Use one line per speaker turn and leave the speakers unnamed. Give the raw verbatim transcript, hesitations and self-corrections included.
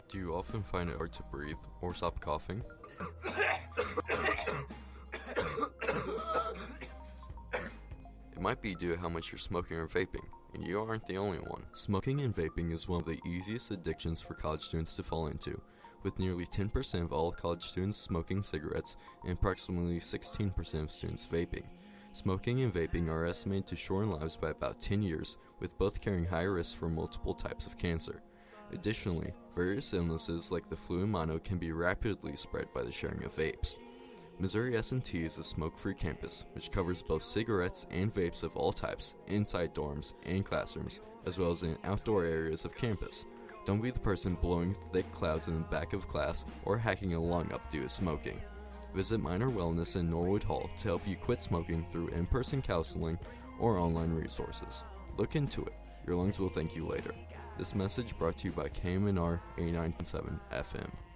Do you often find it hard to breathe or stop coughing? It might be due to how much you're smoking or vaping, and you aren't the only one. Smoking and vaping is one of the easiest addictions for college students to fall into, with nearly ten percent of all college students smoking cigarettes and approximately sixteen percent of students vaping. Smoking and vaping are estimated to shorten lives by about ten years, with both carrying high risks for multiple types of cancer. Additionally, various illnesses like the flu and mono can be rapidly spread by the sharing of vapes. Missouri S and T is a smoke-free campus, which covers both cigarettes and vapes of all types inside dorms and classrooms, as well as in outdoor areas of campus. Don't be the person blowing thick clouds in the back of class or hacking a lung up due to smoking. Visit Minor Wellness in Norwood Hall to help you quit smoking through in-person counseling or online resources. Look into it. Your lungs will thank you later. This message brought to you by K M N R eighty-nine point seven F M.